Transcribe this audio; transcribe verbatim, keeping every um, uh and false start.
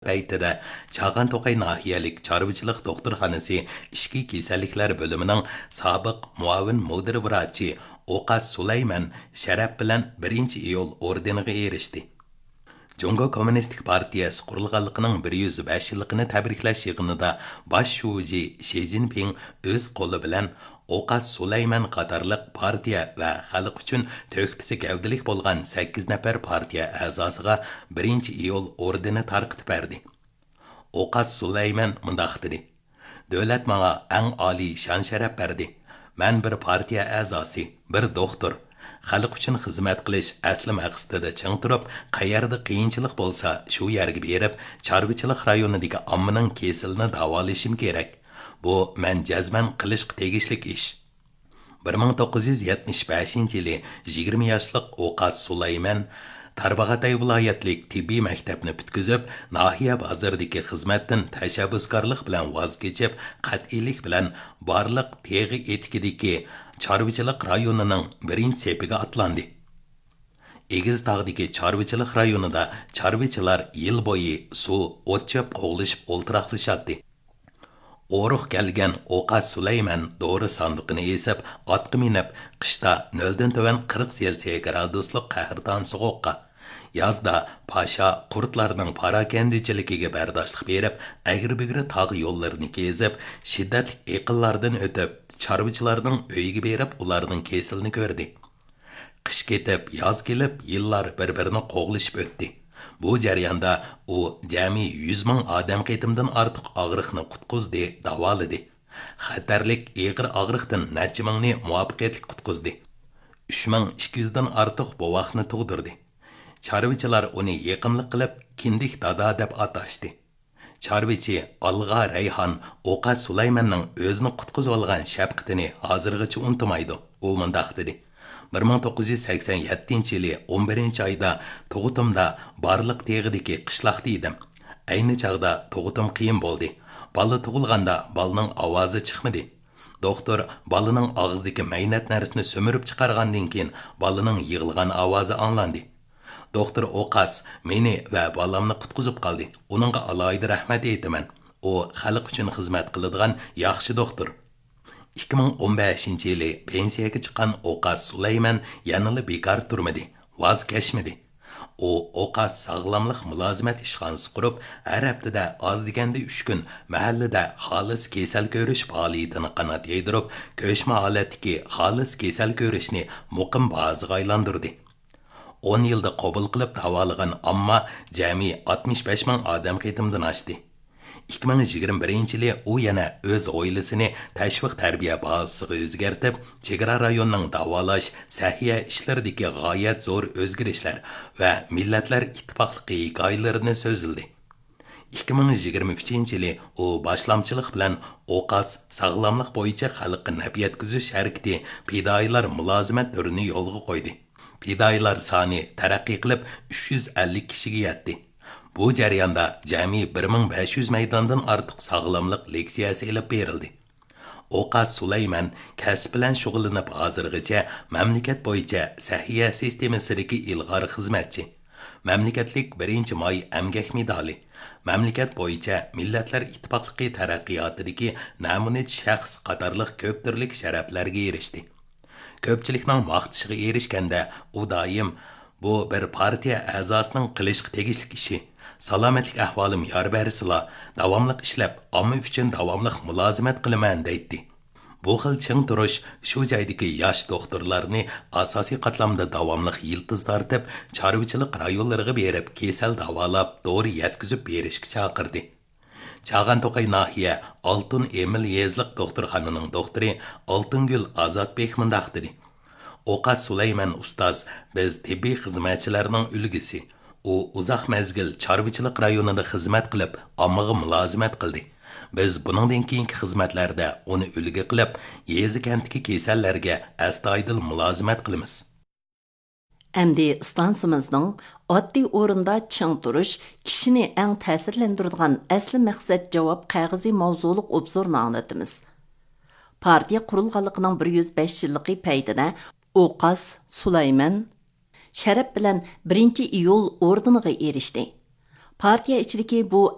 paytida Chağan To'qay nahiyalik chorvachilik doktorxonasi ishki kasalliklar bo'limining sobiq muavin mudir vrachi Oqas Sulayman sharaf bilan birinchi iyul ordeniga erishdi. Jungo Kommunistik Partiyasi qurilganligining bir yuz besh yilligini tabriklash yig'inida bosh shuji Shi Jinping o'z qo'li bilan Oqas Sulayman qatorliq partiya va xalq uchun to'hpisi gavdalik bo'lgan sakkiz nafar partiya a'zosiga birinchi iyul ordeni tarqitib berdi. Oqas Sulayman mundaq dedi: "Davlat menga eng oliy shon sharaf berdi. Men bir partiya a'zosi, bir doktor. Xalq uchun xizmat qilish asli maqsadida ching turib, qayerda qiyinchilik bo'lsa, shu yerga berib, chorvachilik rayonidagi ommaning kesilini davolashim kerak. Bu men jazman qilishga tegishlik ish." bir ming to'qqiz yuz yetmish beshinchi yili yigirma yoshlik Oqas Sulayman Tarbag'atay viloyatlik tibbiy maktabni bitkizib, nahiya bozoridagi xizmatdan tashabbuskorlik bilan voz kechib, qat'iylik bilan barliq teg'i etikidagi chorvachilik rayonining birinchi sepiga atlandi. Egiz tog'dagi chorvachilik rayonida chorvachilar yil bo'yi suv, o't-cho'p qo'g'lishib o'ltiraqlashadi. O'ruq kelgan Oqas Sulayman dori sandiqini esib, otga minib, qishda noldan to'van qirq selsiya graduslik qahrton sovuqqa, yozda pasha qurtlarning parakandichiligiga bardoshlik berib, agri-bigri tog' yo'llarini kezib, shiddatli eqinlardan o'tib, chorvachilarning uyiga berib, ularning kesilini ko'rdi. Qish ketib, yoz kelib, yillar bir-birini qo'g'lishib o'tdi. Bu jarayonda u jami yuz ming odam qitimdan ortiq og'riqni qutqizdi, davoladi. Xatarlik eg'ir og'riqdan necha mingni muvaffaqiyatli qutqizdi. uch ming ikki yuz dan ortiq bovoqni tug'dirdi. Chorvachilar uni yaqinlik qilib, kindik dada deb atashdi. Chorvachi Alg'a Rayhon Oqas Sulaymanning o'zini qutqizib olgan shafqatini hozirgacha unutmaydi. U mundaq dedi: bir ming to'qqiz yuz sakson yettinchi yili o'n birinchi oyda tug'utimda barliq teg'idagi qishloqda edim. Ayni chog'da tug'utim qiyin bo'ldi. Bola tug'ilganda bolaning ovozi chiqmadi. Doktor bolaning og'zidagi maynat narsini so'mirib chiqargandan keyin bolaning yig'ilgan ovozi anglandi. Doktor Oqas meni va bolamni qutqizib qoldi. Uningga alohida rahmat aytaman. U xalq uchun xizmat qiladigan yaxshi doktor. ikki ming o'n beshinchi yili pensiyaga chiqqan Oqas Sulayman yanada bekor turmadi, voz kechmadi. U Oqas sog'lomlik mulozimat ishxonasi qurib, har haftada oz deganda uch kun mahallada xolis kasal ko'rish faoliyatini qanot yaydirib, ko'chma holatdagi xolis kasal ko'rishni muqim bazaga aylantirdi. o'n yilda qabul qilib davolagan ammo jami oltmish besh ming odam qitimdan oshdi. ikki ming yigirma birinchi yili u yana o'z oilasini tashviq tarbiya bazasiga o'zgartib, chegara rayonining davolash sahiya ishlaridagi g'oyat zo'r o'zgarishlar va millatlar ittifoqligi hikoyalarini so'zildi. ikki ming yigirma uchinchi yili u boshlamchilik bilan Oqas sog'lomlik bo'yicha xalqqa naf yetkazish harakati fidoyilar mulozimat turini yo'lga qo'ydi. Fidoyilar soni taraqqiy qilib uch yuz ellik kishiga yetdi. Bu jarayonda jami bir ming besh yuz maydondan ortiq sog'lomlik leksiyasi ilib berildi. Oqas Sulayman kasb bilan shug'ullanib hozirgacha mamlakat bo'yicha sahiya sistemasidagi ilg'or xizmatchi. Mamlakatlik birinchi moy emgak medali, mamlakat bo'yicha millatlar ittifoqligi taraqqiyotidagi namunat shaxs qatorliq ko'p turli sharaflarga erishdi. Ko'pchilikning maqtashiga erishganda u doim bu bir partiya a'zosining qilishga tegishli ishi, salomatlik ahvolim yor bersila, davomliq ishlab, omma uchun davomliq mulozimat qilaman deydi. Bu xil ching turish shu joydagi yosh doktorlarni asosiy qatlamda davomliq yiltiz tortib, chorvachilik rayonlariga berib, kasal davolab, dori yetkazib berishga chaqirdi. Chağan To'qay nahiya Altın Emil yezliq doktorxonaning doktori Oltingul Ozodbek mundaq dedi: Oqas Sulayman ustoz biz tibbiy xizmatchilarning ulgisi. U uzoq mezgil chorvachilik rayonida xizmat qilib, ommaga mulozimat qildi. Biz buningdan keyingi xizmatlarda uni ulgi qilib, yezi kentdagi kasallarga astoydil mulozimat qilamiz. Әмді станцымыздың oddiy o'rinda ching turish kishini eng ta'sirlantiradigan asli maqsad javob qog'ozi mavzuliq obzorni anglatamiz. Partiya qurilganligining bir yuz besh yilligi paytida Oqas Sulayman sharaf bilan birinchi iyul ordeniga erishdi. Partiya ichidagi bu